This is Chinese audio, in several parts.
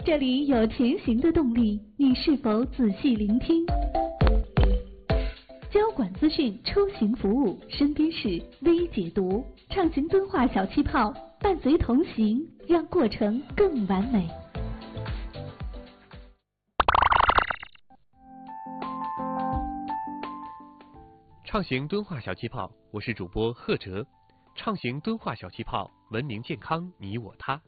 这里有前行的动力，你是否仔细聆听？交管资讯出行服务，身边事微解读，畅行敦化小气泡，伴随同行，让过程更完美。 畅行敦化小气泡，我是主播贺哲。畅行敦化小气泡，文明健康你我他。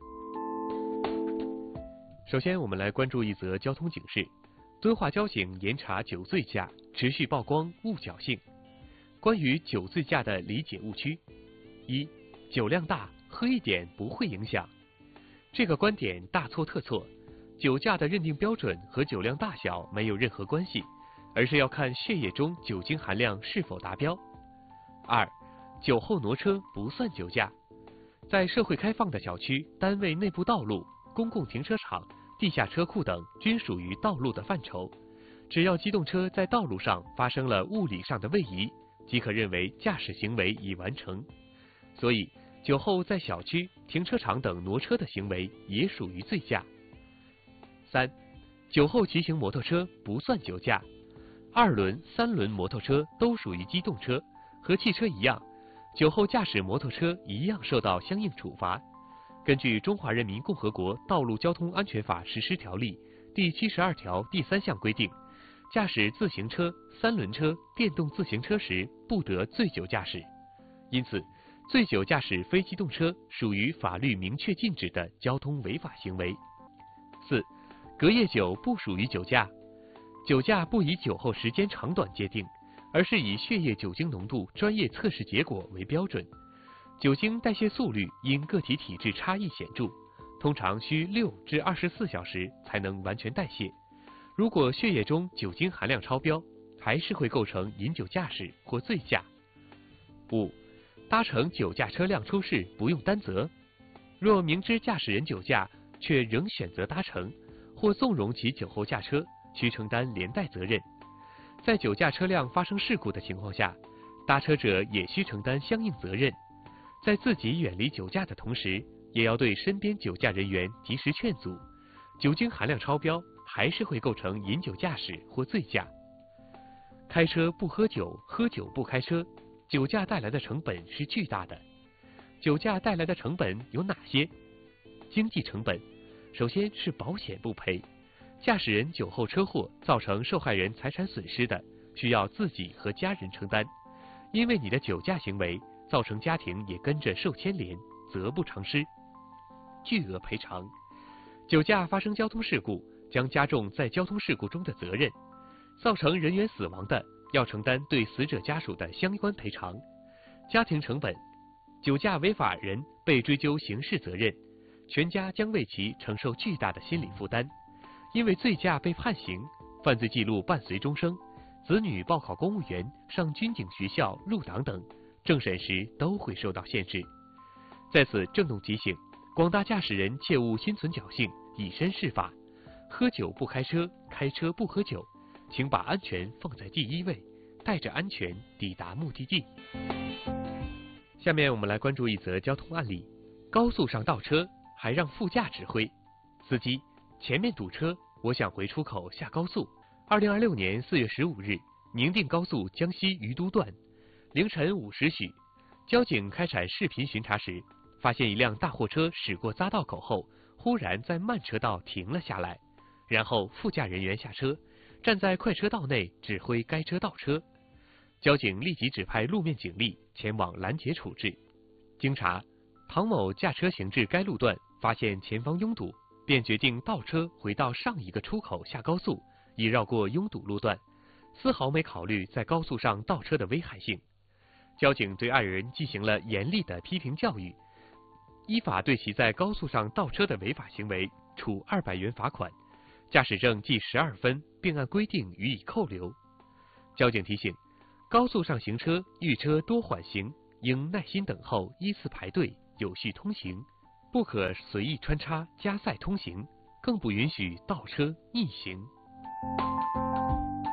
首先，我们来关注一则交通警示：敦化交警严查酒醉驾，持续曝光误侥幸。关于酒醉驾的理解误区：一、酒量大，喝一点不会影响。这个观点大错特错。酒驾的认定标准和酒量大小没有任何关系，而是要看血液中酒精含量是否达标。二、酒后挪车不算酒驾。在社会开放的小区、单位内部道路、公共停车场、地下车库等均属于道路的范畴，只要机动车在道路上发生了物理上的位移，即可认为驾驶行为已完成。所以，酒后在小区、停车场等挪车的行为也属于醉驾。三、酒后骑行摩托车不算酒驾。二轮、三轮摩托车都属于机动车，和汽车一样，酒后驾驶摩托车一样受到相应处罚。根据《中华人民共和国道路交通安全法实施条例》第72条第3项规定，驾驶自行车、三轮车、电动自行车时不得醉酒驾驶。因此，醉酒驾驶非机动车属于法律明确禁止的交通违法行为。四、隔夜酒不属于酒驾。酒驾不以酒后时间长短界定，而是以血液酒精浓度专业测试结果为标准。酒精代谢速率因个体体质差异显著，通常需6至24小时才能完全代谢。如果血液中酒精含量超标，还是会构成饮酒驾驶或醉驾。五、搭乘酒驾车辆出事不用担责。若明知驾驶人酒驾，却仍选择搭乘，或纵容其酒后驾车，需承担连带责任。在酒驾车辆发生事故的情况下，搭车者也需承担相应责任。在自己远离酒驾的同时，也要对身边酒驾人员及时劝阻。酒精含量超标，还是会构成饮酒驾驶或醉驾。开车不喝酒，喝酒不开车，酒驾带来的成本是巨大的。酒驾带来的成本有哪些？经济成本，首先是保险不赔。驾驶人酒后车祸造成受害人财产损失的，需要自己和家人承担。因为你的酒驾行为，造成家庭也跟着受牵连，责不偿失。巨额赔偿，酒驾发生交通事故，将加重在交通事故中的责任，造成人员死亡的，要承担对死者家属的相关赔偿。家庭成本，酒驾违法人被追究刑事责任，全家将为其承受巨大的心理负担。因为醉驾被判刑，犯罪记录伴随终生，子女报考公务员、上军警学校、入党等，政审时都会受到限制。在此郑重提醒广大驾驶人切勿心存侥幸，以身试法，喝酒不开车，开车不喝酒，请把安全放在第一位，带着安全抵达目的地。下面我们来关注一则交通案例：高速上倒车，还让副驾指挥。司机，前面堵车，我想回出口下高速。2026年4月15日，宁定高速江西于都段，凌晨5时许，交警开展视频巡查时，发现一辆大货车驶过匝道口后，忽然在慢车道停了下来，然后副驾人员下车，站在快车道内指挥该车倒车。交警立即指派路面警力前往拦截处置。经查，庞某驾车行至该路段，发现前方拥堵，便决定倒车回到上一个出口下高速，以绕过拥堵路段，丝毫没考虑在高速上倒车的危害性。交警对二人进行了严厉的批评教育，依法对其在高速上倒车的违法行为处200元罚款，驾驶证记12分，并按规定予以扣留。交警提醒，高速上行车遇车多缓行，应耐心等候，依次排队，有序通行，不可随意穿插加塞通行，更不允许倒车逆行。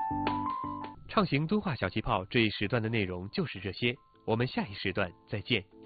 畅行敦化小气泡这一时段的内容就是这些，我们下一时段再见。